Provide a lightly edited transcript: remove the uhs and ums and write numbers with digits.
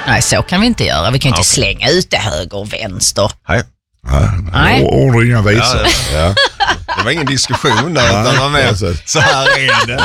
Nej, så kan vi inte göra. Vi kan inte slänga ut det höger och vänster. Nej. Ord och inga visor. Ja. Det var ingen diskussion där, utan var med. Så här är det.